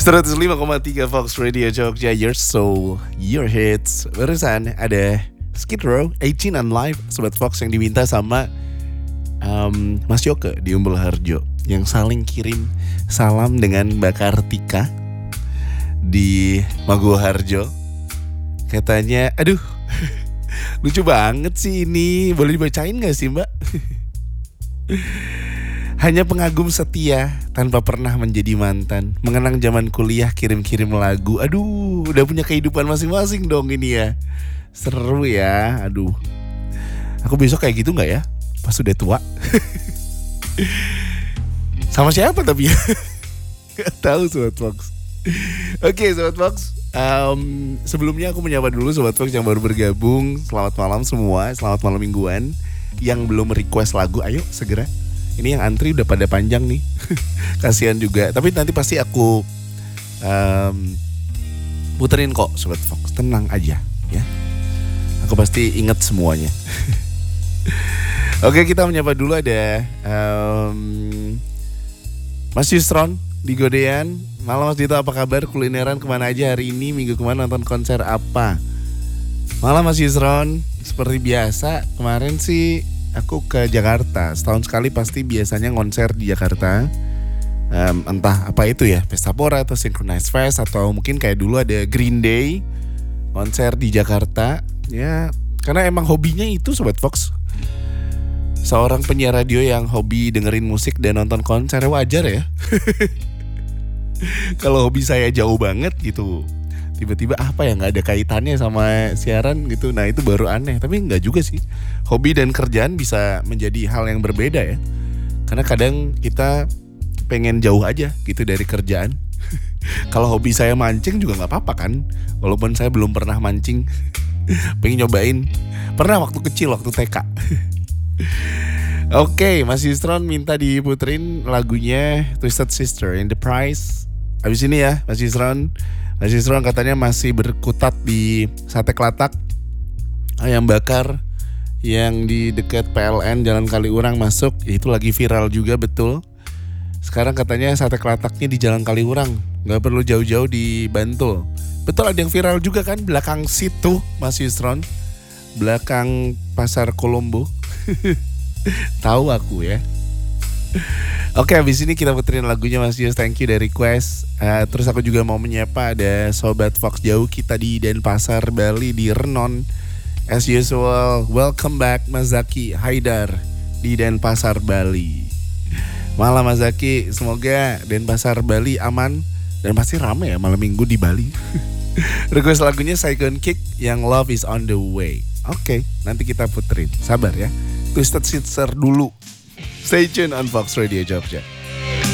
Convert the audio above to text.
105,3 Fox Radio Jogja, your soul, your hits. Barusan ada Skid Row, 18 on Live, Sobat Fox yang diminta sama Mas Yoke di Umbul Harjo, yang saling kirim salam dengan Mbak Kartika di Maguwo Harjo. Katanya, aduh lucu banget sih ini, boleh dibacain gak sih Mbak? Hanya pengagum setia tanpa pernah menjadi mantan, mengenang zaman kuliah kirim-kirim lagu. Aduh, udah punya kehidupan masing-masing dong ini ya. Seru ya, aduh. Aku besok kayak gitu gak ya? Pas udah tua. Sama siapa tapi ya? Gak tahu Sobat Fox. Oke Sobat Fox, sebelumnya aku menyapa dulu Sobat Fox yang baru bergabung. Selamat malam semua, selamat malam mingguan. Yang belum request lagu, ayo segera. Ini yang antri udah pada panjang nih. Kasihan juga. Tapi nanti pasti aku puterin kok Sobat Fox. Tenang aja ya. Aku pasti inget semuanya. Oke, kita menyapa dulu ada Mas Yusron di Godean. Malam Mas Dito, apa kabar? Kulineran kemana aja hari ini? Minggu kemana nonton konser apa? Malam Mas Yusron. Seperti biasa kemarin sih aku ke Jakarta. Setahun sekali pasti biasanya konser di Jakarta. Entah apa itu ya, Pesta Pora atau Synchronized Fest, atau mungkin kayak dulu ada Green Day konser di Jakarta. Ya, karena emang hobinya itu Sobat Fox. Seorang penyiar radio yang hobi dengerin musik dan nonton konser, wajar ya. Kalau hobi saya jauh banget gitu, tiba-tiba apa ya, gak ada kaitannya sama siaran gitu. Nah itu baru aneh. Tapi gak juga sih, hobi dan kerjaan bisa menjadi hal yang berbeda ya. Karena kadang kita pengen jauh aja gitu dari kerjaan. Kalau hobi saya mancing juga gak apa-apa kan, walaupun saya belum pernah mancing. Pengen nyobain. Pernah waktu kecil, waktu TK. Oke, Mas Yusron minta diputerin lagunya Twisted Sister, In The Price. Habis ini ya Mas Yusron. Mas Yusron katanya masih berkutat di sate kelatak ayam bakar yang di dekat PLN Jalan Kaliurang masuk. Itu lagi viral juga, betul. Sekarang katanya sate kelataknya di Jalan Kaliurang, gak perlu jauh-jauh di Bantul. Betul, ada yang viral juga kan belakang situ Mas Yusron, belakang Pasar Kolombo. Tahu aku ya. Oke, habis ini kita puterin lagunya Mas Yus. Thank you dari request. Terus aku juga mau menyapa ada Sobat Fox jauh kita di Denpasar, Bali, di Renon. As usual, welcome back Mas Zaki Haidar di Denpasar, Bali. Malam Mas Zaki, semoga Denpasar, Bali aman dan pasti ramai ya malam minggu di Bali. Request lagunya Saigon Kick yang Love Is On The Way. Oke, nanti kita puterin. Sabar ya. Twisted Sister dulu. Stay tuned on Fox Radio Jogja.